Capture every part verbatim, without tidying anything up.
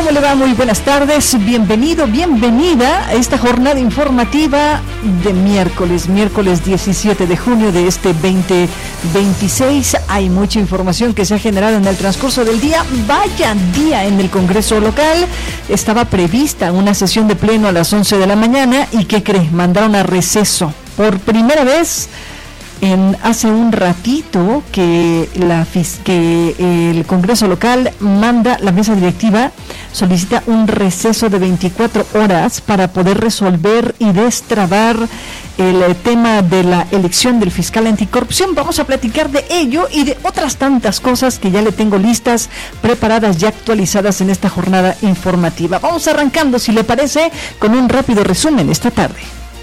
¿Cómo le va? Muy buenas tardes, bienvenido, bienvenida a esta jornada informativa de miércoles, miércoles diecisiete de junio de este veinte veintiséis. Hay mucha información que se ha generado en el transcurso del día. Vaya día en el Congreso local. Estaba prevista una sesión de pleno a las once de la mañana y ¿qué cree? Mandaron a receso por primera vez. En hace un ratito que la que el Congreso local manda, la mesa directiva solicita un receso de veinticuatro horas para poder resolver y destrabar el tema de la elección del fiscal anticorrupción. Vamos a platicar de ello y de otras tantas cosas que ya le tengo listas, preparadas y actualizadas en esta jornada informativa. Vamos arrancando, si le parece, con un rápido resumen esta tarde.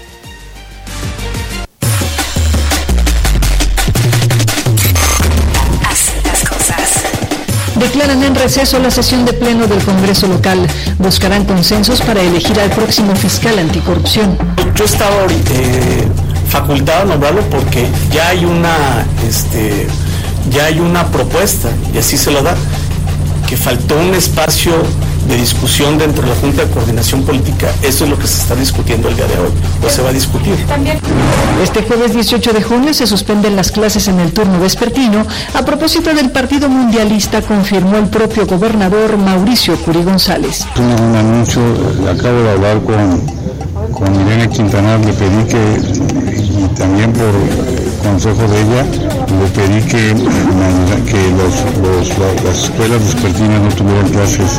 Declaran en receso la sesión de pleno del Congreso local. Buscarán consensos para elegir al próximo fiscal anticorrupción. Yo estaba eh, facultado a nombrarlo porque ya hay una, este, ya hay una propuesta y así se lo da, que faltó un espacio de discusión dentro de la Junta de Coordinación Política. Eso es lo que se está discutiendo el día de hoy, o se va a discutir. Este jueves dieciocho de junio se suspenden las clases en el turno vespertino. A propósito del Partido Mundialista, confirmó el propio gobernador Mauricio Curi González. Un, un anuncio, acabo de hablar con, con Irene Quintanar, le pedí que, y también por consejo de ella, le pedí que, que los, los, las escuelas vespertinas no tuvieran clases